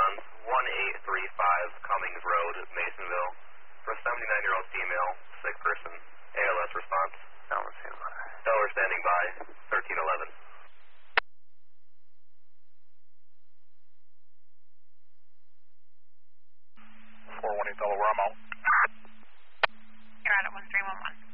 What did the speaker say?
response, 1835 Cummings Road, Masonville, for a 79-year-old female, sick person. ALS response. Stellar standing by, 1311. 418 Delaware, I'm out. You're out at 1311.